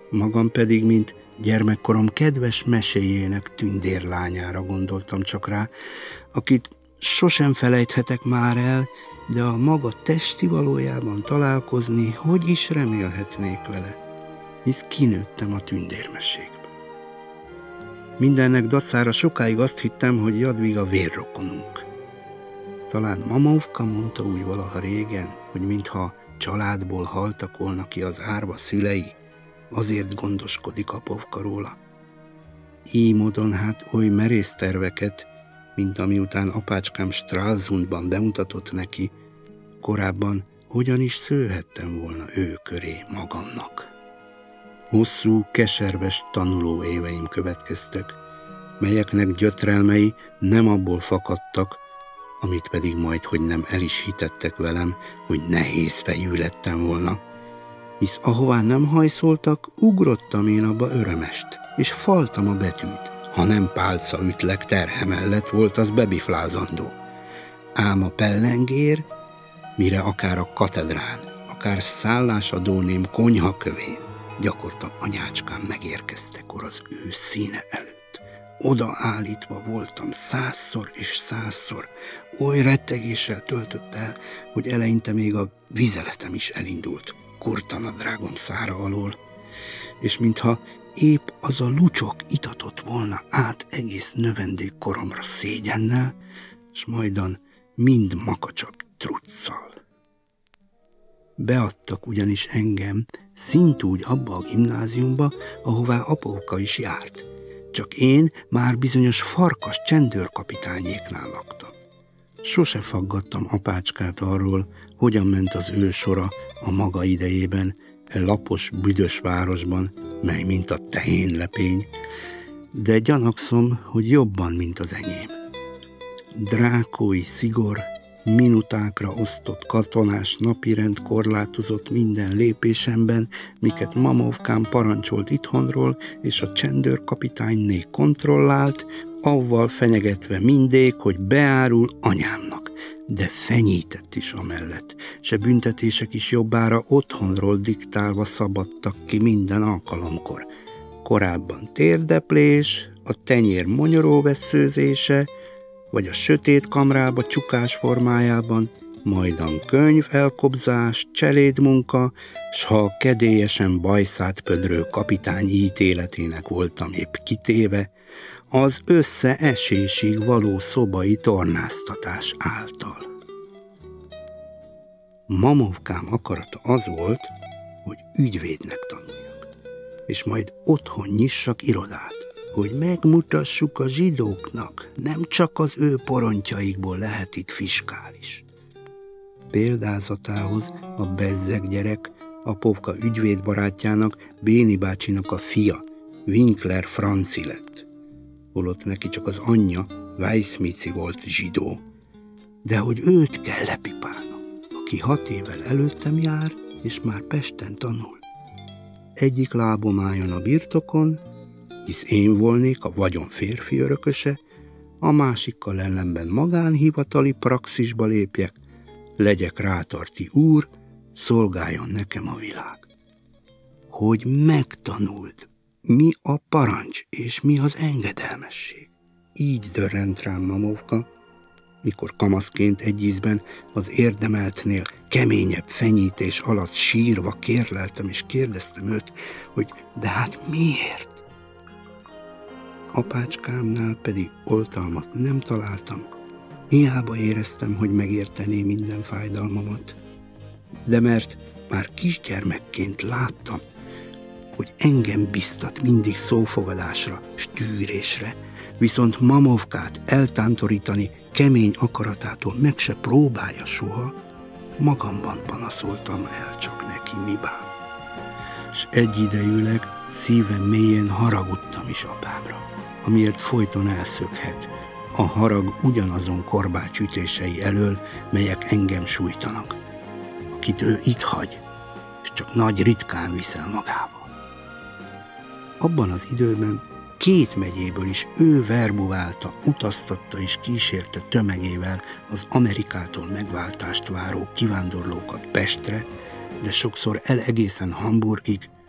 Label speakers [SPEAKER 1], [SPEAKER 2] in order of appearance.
[SPEAKER 1] Magam pedig, mint gyermekkorom kedves meséjének tündérlányára gondoltam csak rá, akit sosem felejthetek már el, de a maga testi valójában találkozni hogy is remélhetnék vele, hisz kinőttem a tündérmesékbe. Mindennek dacára sokáig azt hittem, hogy Jadwiga vérrokonunk. Talán Mamovka mondta úgy valaha régen, hogy mintha családból haltak volna ki az árva szülei, azért gondoskodik Apovka róla. Így módon hát oly merész terveket, mint amiután apácskám Stralsundban bemutatott neki, korábban hogyan is szőhettem volna ő köré magamnak. Hosszú, keserves tanuló éveim következtek, melyeknek gyötrelmei nem abból fakadtak, amit pedig majd, hogy nem el is hitettek velem, hogy nehéz fejű lettem volna, hisz ahová nem hajszoltak, ugrottam én abba örömest, és faltam a betűt. Ha nem pálca ütlek terhe mellett, volt az bebiflázandó. Ám a pellengér, mire akár a katedrán, akár szállásadóném konyhakövén, gyakorta anyácskám megérkeztekor az ő színe előtt. Odaállítva voltam 100-szor és 100-szor, oly rettegéssel töltött el, hogy eleinte még a vizeletem is elindult, kurtanadrágom szára alól, és mintha épp az a lucsok itatott volna át egész növendékkoromra szégyennel, s majdan mind makacsak truccal. Beadtak ugyanis engem szintúgy abba a gimnáziumba, ahová Apovka is járt, csak én már bizonyos farkas csendőrkapitányéknál laktam. Sose faggattam apácskát arról, hogyan ment az ő sora a maga idejében, e lapos, büdös városban, mely mint a tehénlepény, de gyanakszom, hogy jobban, mint az enyém. Drákói szigor, minutákra osztott katonás napirend korlátozott minden lépésemben, miket Mamovkám parancsolt itthonról, és a csendőrkapitányné kontrollált, avval fenyegetve mindék, hogy beárul anyámnak, de fenyített is amellett, se büntetések is jobbára otthonról diktálva szabadtak ki minden alkalomkor. Korábban térdeplés, a tenyér monyoróveszőzése, vagy a sötét kamrába csukás formájában, majdan könyv elkobzás, cselédmunka, s ha a kedélyesen bajszát pödrő kapitány ítéletének voltam épp kitéve, az összeesésig való szobai tornáztatás által. Mamovkám akarata az volt, hogy ügyvédnek tanuljak, és majd otthon nyissak irodát, hogy megmutassuk a zsidóknak, nem csak az ő porontjaikból lehet itt fiskális. Példázatához a bezzeg gyerek, Apovka ügyvédbarátjának, Béni bácsinak a fia, Winkler Franci lett. Holott neki csak az anyja, Weissmici volt zsidó. De hogy őt kell lepipálnom, aki 6 évvel előttem jár, és már Pesten tanul. Egyik lábom álljon a birtokon, hisz én volnék a vagyon férfi örököse, a másikkal ellenben magánhivatali praxisba lépjek, legyek rátarti úr, szolgáljon nekem a világ. Hogy megtanuld, mi a parancs és mi az engedelmesség. Így dörrent rám Mamovka, mikor kamaszként egy ízben az érdemeltnél keményebb fenyítés alatt sírva kérleltem és kérdeztem őt, hogy de hát miért? Apácskámnál pedig oltalmat nem találtam, hiába éreztem, hogy megértené minden fájdalmamat. De mert már kisgyermekként láttam, hogy engem biztat mindig szófogadásra, s tűrésre, viszont Mamovkát eltántorítani kemény akaratától meg se próbálja soha, magamban panaszoltam el csak neki mibám. S egyidejűleg szívem mélyén haragudtam is apámra, amiért folyton elszökhet, a harag ugyanazon korbács ütései elől, melyek engem sújtanak, akit ő itt hagy, és csak nagy ritkán viszel magával. Abban az időben 2 megyéből is ő verbuválta, utaztatta és kísérte tömegével az Amerikától megváltást váró kivándorlókat Pestre, de sokszor el egészen Hamburgig,